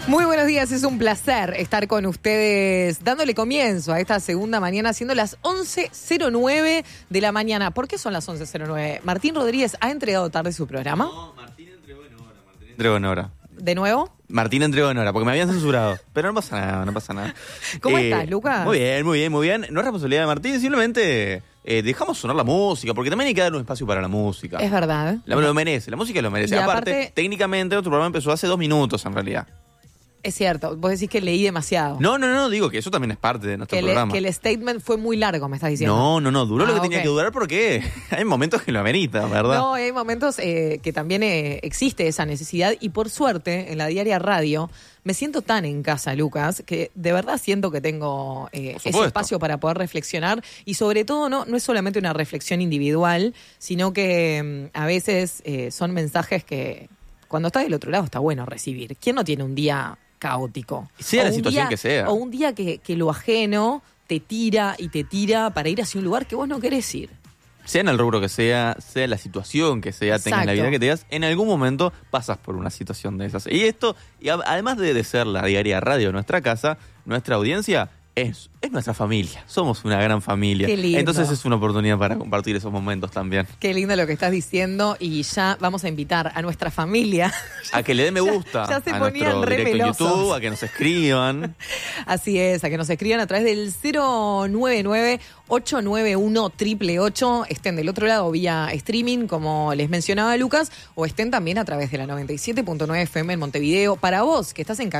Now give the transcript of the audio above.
Muy buenos días, es un placer estar con ustedes dándole comienzo a esta segunda mañana, siendo las 11:09 de la mañana. ¿Por qué son las 11:09? ¿Martín Rodríguez ha entregado tarde su programa? No, Martín entregó en hora. ¿De nuevo? Martín entregó en hora, porque me habían censurado. Pero no pasa nada. ¿Cómo estás, Lucas? Muy bien. No es responsabilidad de Martín, simplemente dejamos sonar la música, porque también hay que dar un espacio para la música. Es verdad. Lo merece, la música lo merece. Y Aparte, técnicamente, nuestro programa empezó hace 2 minutos, en realidad. Es cierto, vos decís que leí demasiado. No, digo que eso también es parte de nuestro programa. Que el statement fue muy largo, me estás diciendo. No, duró lo que tenía que durar porque hay momentos que lo amerita, ¿verdad? No, hay momentos que también existe esa necesidad y por suerte en la diaria radio me siento tan en casa, Lucas, que de verdad siento que tengo ese espacio para poder reflexionar y sobre todo no es solamente una reflexión individual, sino que a veces son mensajes que cuando estás del otro lado está bueno recibir. ¿Quién no tiene un día caótico? Sea la situación que sea. O un día que lo ajeno te tira para ir hacia un lugar que vos no querés ir. Sea en el rubro que sea la situación que sea, tengas la vida que tengas, en algún momento pasas por una situación de esas. Y esto, además de ser la diaria radio de nuestra casa, nuestra audiencia es nuestra familia. Somos una gran familia. Qué lindo. Entonces es una oportunidad para compartir esos momentos también. Qué lindo lo que estás diciendo y ya vamos a invitar a nuestra familia. A que le den me gusta ya se a ponían nuestro re directo en melosos. YouTube, a que nos escriban. Así es, a que nos escriban a través del 099-891-888, estén del otro lado vía streaming, como les mencionaba Lucas, o estén también a través de la 97.9 FM en Montevideo. Para vos, que estás en